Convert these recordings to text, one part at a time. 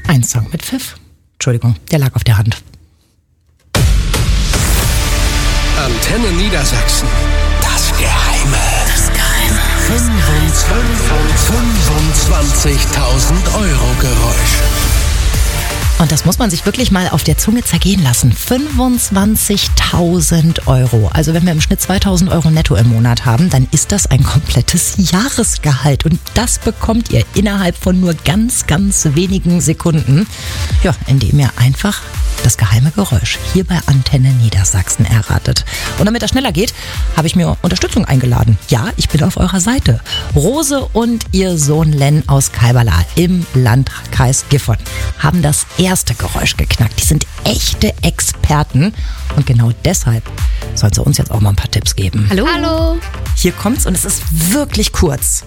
Ein Song mit Pfiff. Entschuldigung, der lag auf der Hand. Antenne Niedersachsen. Das Geheime. 25.000 Euro Geräusch. Und das muss man sich wirklich mal auf der Zunge zergehen lassen. 25.000 Euro. Also wenn wir im Schnitt 2.000 Euro netto im Monat haben, dann ist das ein komplettes Jahresgehalt. Und das bekommt ihr innerhalb von nur ganz, ganz wenigen Sekunden. Ja, indem ihr einfach das geheime Geräusch hier bei Antenne Niedersachsen erratet. Und damit das schneller geht, habe ich mir Unterstützung eingeladen. Ja, ich bin auf eurer Seite. Rose und ihr Sohn Len aus Kalberla im Landkreis Gifhorn haben das erste Geräusch geknackt. Die sind echte Experten und genau deshalb sollen sie uns jetzt auch mal ein paar Tipps geben. Hallo. Hallo. Hier kommt's und es ist wirklich kurz.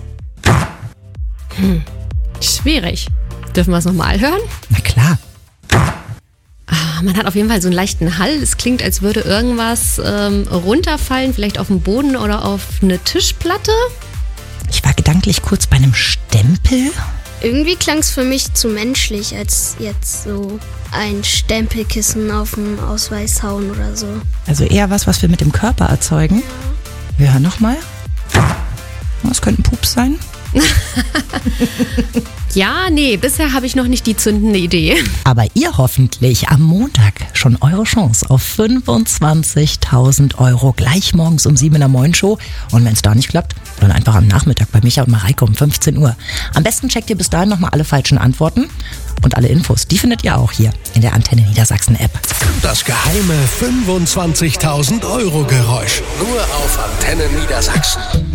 Schwierig. Dürfen wir es nochmal hören? Na klar. Man hat auf jeden Fall so einen leichten Hall. Es klingt, als würde irgendwas runterfallen, vielleicht auf den Boden oder auf eine Tischplatte. Ich war gedanklich kurz bei einem Stempel. Irgendwie klang es für mich zu menschlich, als jetzt so ein Stempelkissen auf dem Ausweis hauen oder so. Also eher was wir mit dem Körper erzeugen. Wir hören nochmal. Das könnte ein Pups sein. Ja, nee, bisher habe ich noch nicht die zündende Idee. Aber ihr hoffentlich am Montag schon eure Chance auf 25.000 Euro gleich morgens um 7 in der Morgenshow. Und wenn es da nicht klappt, dann einfach am Nachmittag bei Micha und Mareike um 15 Uhr. Am besten checkt ihr bis dahin nochmal alle falschen Antworten. Und alle Infos, die findet ihr auch hier in der Antenne Niedersachsen App. Das geheime 25.000 Euro Geräusch. Nur auf Antenne Niedersachsen.